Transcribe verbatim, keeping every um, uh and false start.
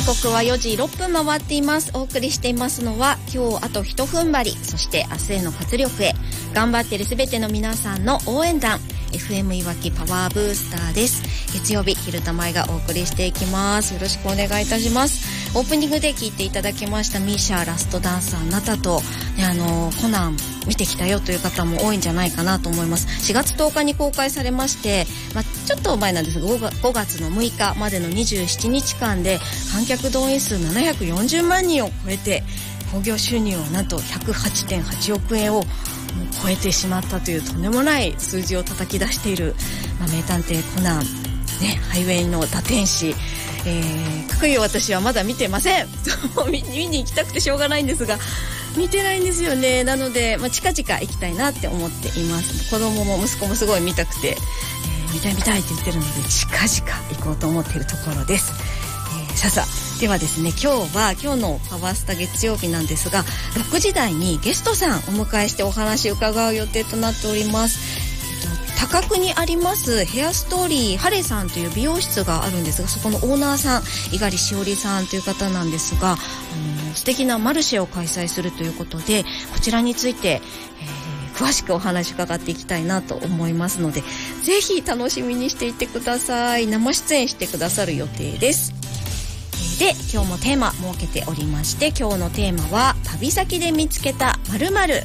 刻はよじろっぷん回っています。お送りしていますのは、今日あと一踏ん張り、そして明日への活力へ、頑張っているすべての皆さんの応援団、 エフエム いわきパワーブースターです。月曜日昼たまいがお送りしていきます。よろしくお願いいたします。オープニングで聞いていただきましたミーシャラストダンサーあなたと、ね、あのコナン見てきたよという方も多いんじゃないかなと思います。しがつとおかに公開されまして、まあ、ちょっと前なんですがごがつのむいかまでのにじゅうななにちかんで観客動員数ななひゃくよんじゅうまんにんを超えて、興行収入はなんと ひゃくはちてんはちおくえんを超えてしまったというとんでもない数字を叩き出している、まあ、名探偵コナン、ね、ハイウェイの打天使、えー、かくいう私はまだ見てません見, 見に行きたくてしょうがないんですが見てないんですよね。なので、まあ、近々行きたいなって思っています。子供も息子もすごい見たくて、えー、見たい見たいって言ってるので近々行こうと思っているところです。えー、さあさあではですね、今日は今日のパワースタ月曜日なんですが、ろくじ台にゲストさんお迎えしてお話を伺う予定となっております。高久にありますヘアストーリーハレさんという美容室があるんですが、そこのオーナーさん猪狩しおりさんという方なんですが、あの素敵なマルシェを開催するということで、こちらについて、えー、詳しくお話伺っていきたいなと思いますので、ぜひ楽しみにしていてください。生出演してくださる予定です。で、今日もテーマ設けておりまして、今日のテーマは旅先で見つけた〇〇